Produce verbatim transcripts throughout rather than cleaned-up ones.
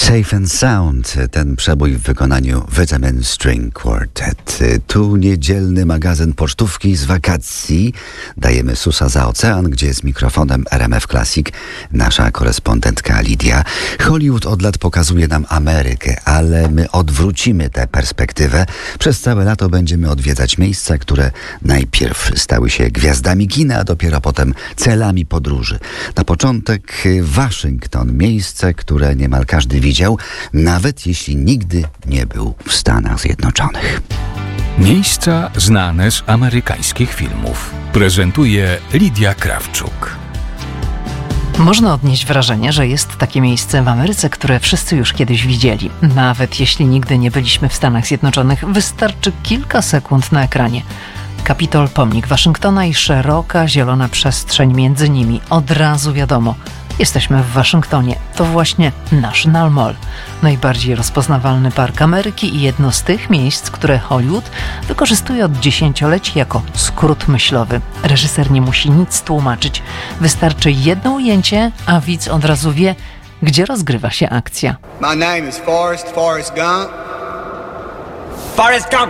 Safe and Sound, ten przebój w wykonaniu Vitamin String Quartet. Tu niedzielny magazyn pocztówki z wakacji. Dajemy susa za ocean, gdzie z mikrofonem R M F Classic nasza korespondentka Lidia. Hollywood od lat pokazuje nam Amerykę, ale my odwrócimy tę perspektywę. Przez całe lato będziemy odwiedzać miejsca, które najpierw stały się gwiazdami kina, a dopiero potem celami podróży. Na początek Waszyngton, miejsce, które niemal każdy widział, nawet jeśli nigdy nie był w Stanach Zjednoczonych. Miejsca znane z amerykańskich filmów prezentuje Lidia Krawczuk. Można odnieść wrażenie, że jest takie miejsce w Ameryce, które wszyscy już kiedyś widzieli. Nawet jeśli nigdy nie byliśmy w Stanach Zjednoczonych, wystarczy kilka sekund na ekranie. Kapitol, pomnik Waszyngtona i szeroka, zielona przestrzeń między nimi. Od razu wiadomo, jesteśmy w Waszyngtonie. To właśnie National Mall. Najbardziej rozpoznawalny park Ameryki i jedno z tych miejsc, które Hollywood wykorzystuje od dziesięcioleci jako skrót myślowy. Reżyser nie musi nic tłumaczyć. Wystarczy jedno ujęcie, a widz od razu wie, gdzie rozgrywa się akcja. My name is Forrest, Forrest Gump. Forrest Gump!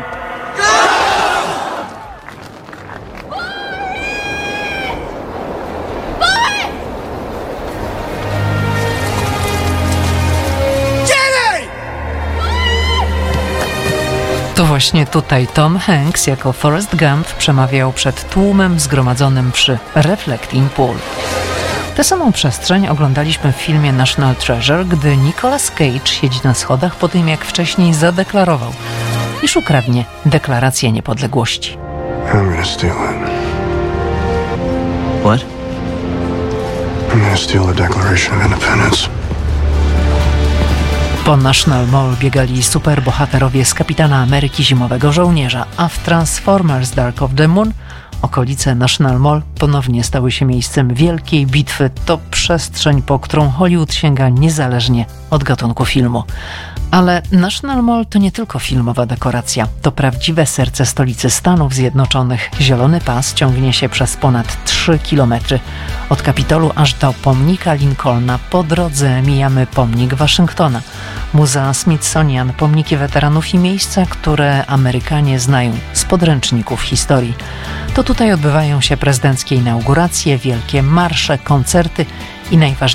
To właśnie tutaj Tom Hanks jako Forrest Gump przemawiał przed tłumem zgromadzonym przy Reflecting Pool. Tę samą przestrzeń oglądaliśmy w filmie National Treasure, gdy Nicolas Cage siedzi na schodach po tym, jak wcześniej zadeklarował, iż ukradnie deklarację niepodległości. I'm gonna steal it. What? I'm gonna steal the Declaration of Independence. Po National Mall biegali superbohaterowie z Kapitana Ameryki Zimowego Żołnierza, a w Transformers Dark of the Moon okolice National Mall ponownie stały się miejscem wielkiej bitwy. To przestrzeń, po którą Hollywood sięga niezależnie od gatunku filmu. Ale National Mall to nie tylko filmowa dekoracja, to prawdziwe serce stolicy Stanów Zjednoczonych. Zielony pas ciągnie się przez ponad trzy kilometry. Od Kapitolu aż do pomnika Lincolna. Po drodze mijamy pomnik Waszyngtona, Muzea Smithsonian, pomniki weteranów i miejsca, które Amerykanie znają z podręczników historii. To tutaj odbywają się prezydenckie inauguracje, wielkie marsze, koncerty i najważniejsze